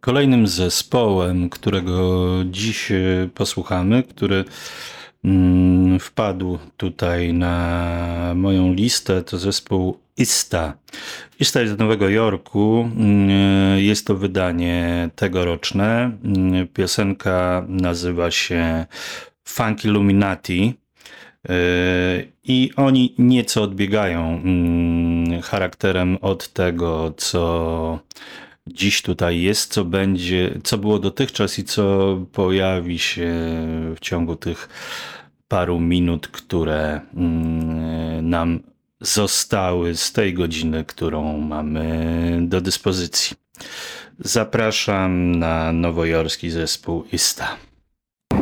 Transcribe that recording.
Kolejnym zespołem, którego dziś posłuchamy, który wpadł tutaj na moją listę, to zespół Ista. Ista jest z Nowego Jorku. Jest to wydanie tegoroczne. Piosenka nazywa się Funk Illuminati. I oni nieco odbiegają charakterem od tego, co dziś tutaj jest, co będzie, co było dotychczas i co pojawi się w ciągu tych paru minut, które nam zostały z tej godziny, którą mamy do dyspozycji. Zapraszam na nowojorski zespół Ista.